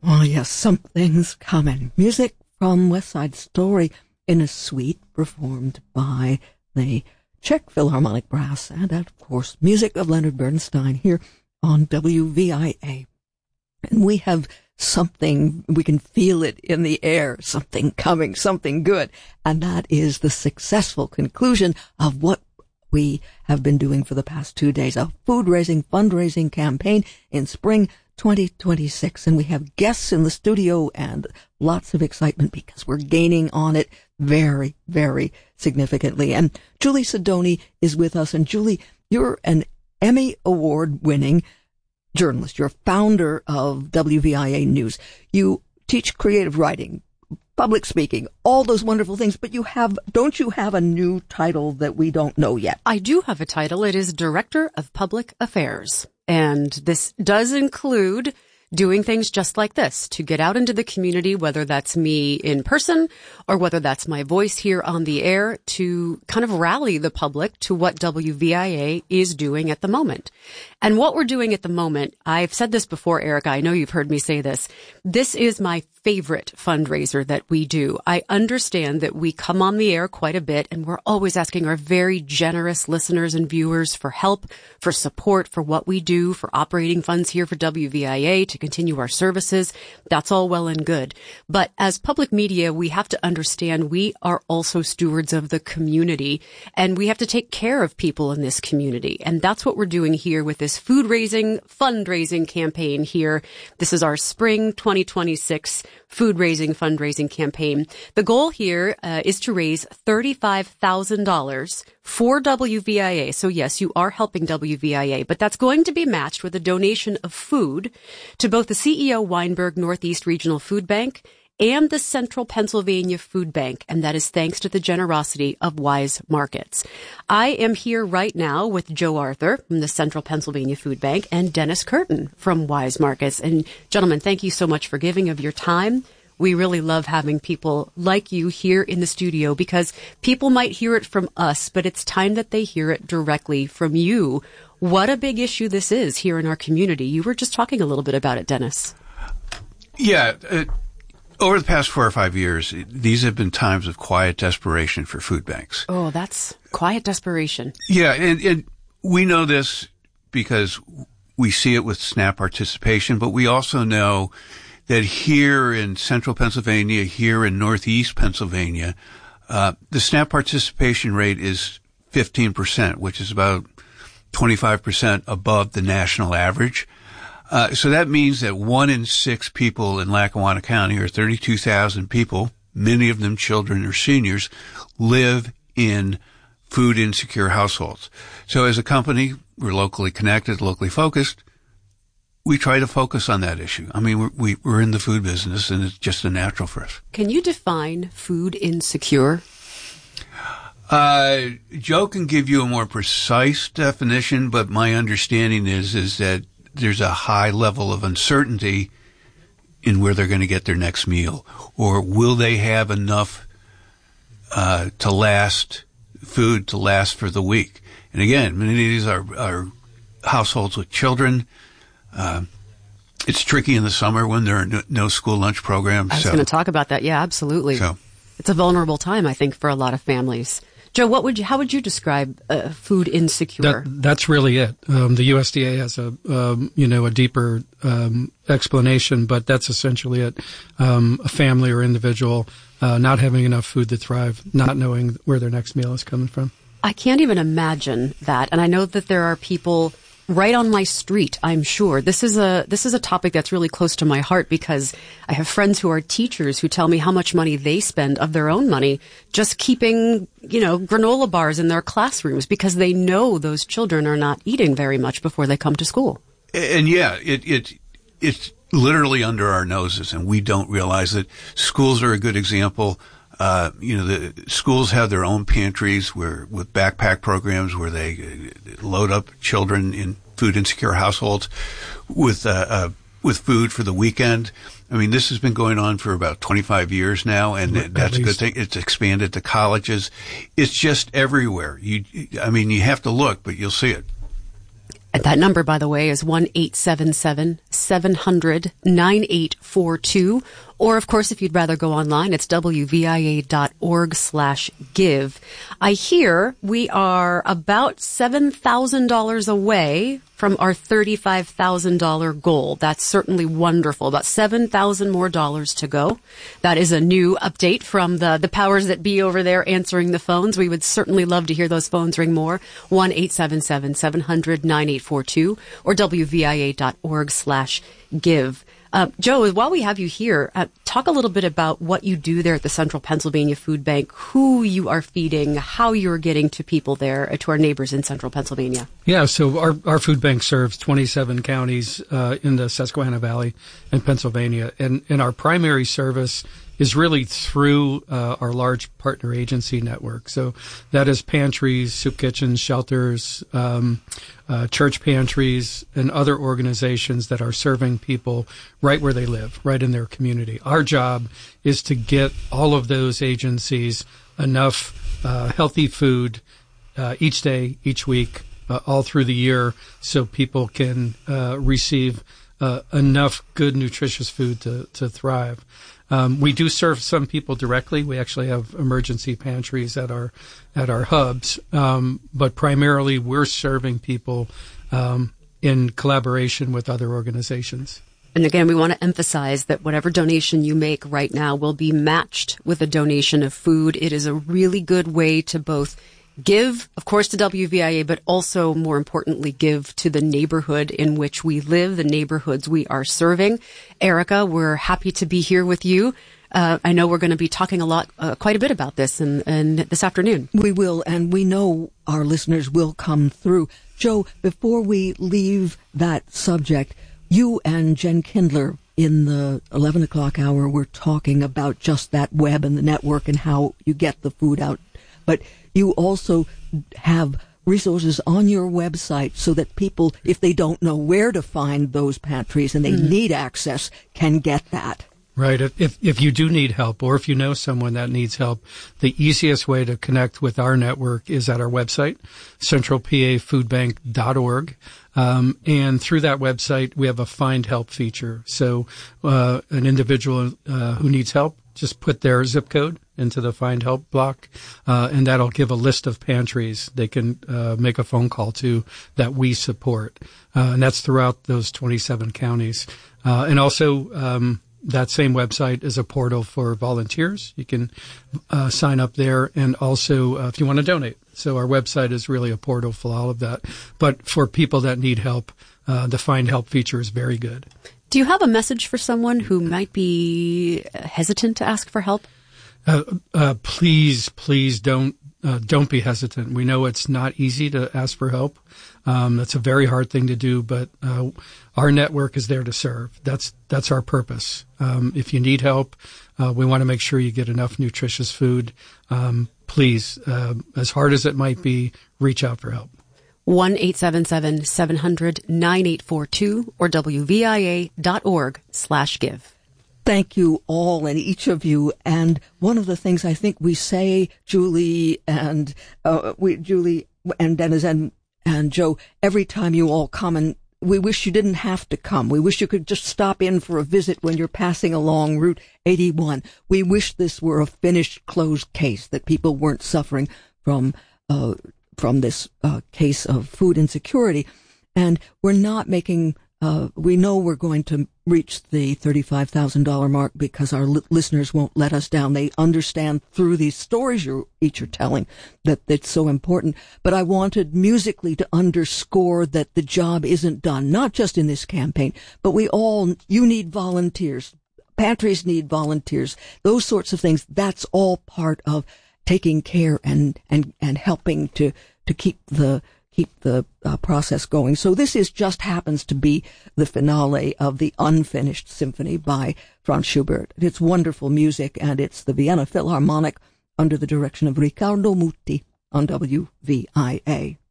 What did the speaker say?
Oh, yes, something's coming. Music from West Side Story in a suite performed by the Czech Philharmonic Brass and, of course, music of Leonard Bernstein here on WVIA. And we have something, we can feel it in the air, something coming, something good. And that is the successful conclusion of what we have been doing for the past 2 days, a food-raising, fundraising campaign in spring 2026. And we have guests in the studio and lots of excitement because we're gaining on it very, very significantly. And Julie Sidoni is with us. And Julie, you're an Emmy Award-winning journalist. You're founder of WVIA News. You teach creative writing, public speaking, all those wonderful things, but don't you have a new title that we don't know yet? I do have a title. It is Director of Public Affairs. And this does include doing things just like this to get out into the community, whether that's me in person or whether that's my voice here on the air, to kind of rally the public to what WVIA is doing at the moment. And what we're doing at the moment, I've said this before, Erica, I know you've heard me say this. This is my favorite fundraiser that we do. I understand that we come on the air quite a bit, and we're always asking our very generous listeners and viewers for help, for support, for what we do, for operating funds here for WVIA to continue our services. That's all well and good. But as public media, we have to understand we are also stewards of the community, and we have to take care of people in this community. And that's what we're doing here with this food-raising, fundraising campaign here. This is our spring 2026 food-raising, fundraising campaign. The goal here is to raise $35,000 for WVIA. So yes, you are helping WVIA, but that's going to be matched with a donation of food to both the CEO Weinberg Northeast Regional Food Bank and the Central Pennsylvania Food Bank, and that is thanks to the generosity of Wise Markets. I am here right now with Joe Arthur from the Central Pennsylvania Food Bank and Dennis Curtin from Wise Markets. And gentlemen, thank you so much for giving of your time. We really love having people like you here in the studio because people might hear it from us, but it's time that they hear it directly from you. What a big issue this is here in our community. You were just talking a little bit about it, Dennis. Yeah. Over the past 4 or 5 years, these have been times of quiet desperation for food banks. Oh, that's quiet desperation. Yeah, and we know this because we see it with SNAP participation, but we also know that here in central Pennsylvania, here in northeast Pennsylvania, the SNAP participation rate is 15%, which is about 25% above the national average. So that means that 1 in 6 people in Lackawanna County, or 32,000 people, many of them children or seniors, live in food insecure households. So as a company, we're locally connected, locally focused. We try to focus on that issue. I mean, we're in the food business, and it's just a natural for us. Can you define food insecure? Joe can give you a more precise definition, but my understanding is that there's a high level of uncertainty in where they're going to get their next meal, or will they have enough food to last for the week. And again, many of these are households with children. It's tricky in the summer when there are no school lunch programs. I was going to talk about that. Yeah, absolutely. So it's a vulnerable time, I think, for a lot of families. Joe, how would you describe food insecure? That's really it. The USDA has a deeper explanation, but that's essentially it. A family or individual not having enough food to thrive, not knowing where their next meal is coming from. I can't even imagine that, and I know that there are people right on my street, I'm sure. This is a topic that's really close to my heart because I have friends who are teachers who tell me how much money they spend of their own money just keeping, granola bars in their classrooms because they know those children are not eating very much before they come to school. And yeah, it's literally under our noses, and we don't realize it. Schools are a good example. The schools have their own pantries with backpack programs where they load up children in food insecure households with food for the weekend. I mean, this has been going on for about 25 years now, and that's a good thing. It's expanded to colleges. It's just everywhere. You have to look, but you'll see it. That number, by the way, is 1-877-700-9842. Or, of course, if you'd rather go online, it's wvia.org/give. I hear we are about $7,000 away from our $35,000 goal. That's certainly wonderful. About $7,000 more to go. That is a new update from the powers that be over there answering the phones. We would certainly love to hear those phones ring more. 1-877-700-9842 or wvia.org/give. Joe, while we have you here, talk a little bit about what you do there at the Central Pennsylvania Food Bank, who you are feeding, how you're getting to people there, to our neighbors in Central Pennsylvania. Yeah, so our food bank serves 27 counties in the Susquehanna Valley in Pennsylvania, and our primary service is really through our large partner agency network. So that is pantries, soup kitchens, shelters, church pantries, and other organizations that are serving people right where they live, right in their community. Our job is to get all of those agencies enough healthy food each day, each week, all through the year, so people can receive enough good, nutritious food to thrive. We do serve some people directly. We actually have emergency pantries at our hubs, but primarily we're serving people in collaboration with other organizations. And again, we want to emphasize that whatever donation you make right now will be matched with a donation of food. It is a really good way to both give, of course, to WVIA, but also, more importantly, give to the neighborhood in which we live, the neighborhoods we are serving. Erica, we're happy to be here with you. I know we're going to be talking quite a bit about this and this afternoon. We will, and we know our listeners will come through. Joe, before we leave that subject, you and Jen Kindler in the 11 o'clock hour were talking about just that web and the network and how you get the food out. But you also have resources on your website so that people, if they don't know where to find those pantries and they need access, can get that. Right. If you do need help, or if you know someone that needs help, the easiest way to connect with our network is at our website, centralpafoodbank.org. And through that website, we have a Find Help feature. So an individual who needs help, just put their zip code into the Find Help block, and that'll give a list of pantries they can make a phone call to that we support. And that's throughout those 27 counties. And also, that same website is a portal for volunteers. You can sign up there, and also if you want to donate. So our website is really a portal for all of that. But for people that need help, the Find Help feature is very good. Do you have a message for someone who might be hesitant to ask for help? Please don't be hesitant. We know it's not easy to ask for help. That's a very hard thing to do, but our network is there to serve. That's our purpose. If you need help, we want to make sure you get enough nutritious food. Please, as hard as it might be, reach out for help. 1-877-700-9842 or wvia.org/give. Thank you all and each of you. And one of the things I think we say, Julie and Dennis and Joe, every time you all come, and we wish you didn't have to come. We wish you could just stop in for a visit when you're passing along Route 81. We wish this were a finished, closed case, that people weren't suffering from this case of food insecurity. And we're not making, we know we're going to reach the $35,000 mark because our listeners won't let us down. They understand through these stories you each are telling that it's so important. But I wanted musically to underscore that the job isn't done, not just in this campaign, but you need volunteers. Pantries need volunteers. Those sorts of things. That's all part of taking care and helping to keep the process going. So this just happens to be the finale of the unfinished symphony by Franz Schubert. It's wonderful music, and it's the Vienna Philharmonic under the direction of Riccardo Muti on WVIA.